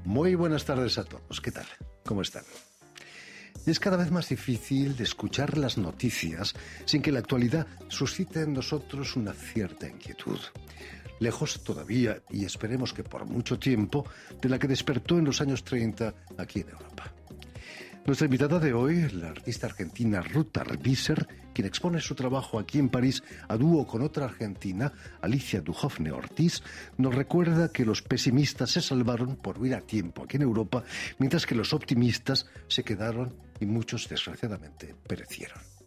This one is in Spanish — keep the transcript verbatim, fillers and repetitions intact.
Muy buenas tardes a todos. ¿Qué tal? ¿Cómo están? Es cada vez más difícil de escuchar las noticias sin que la actualidad suscite en nosotros una cierta inquietud. Lejos todavía, y esperemos que por mucho tiempo, de la que despertó en los años treinta aquí en Europa. Nuestra invitada de hoy, la artista argentina Ruth Arbizer, quien expone su trabajo aquí en París a dúo con otra argentina, Alicia Duhovne Ortiz, nos recuerda que los pesimistas se salvaron por huir a tiempo aquí en Europa, mientras que los optimistas se quedaron y muchos, desgraciadamente, perecieron.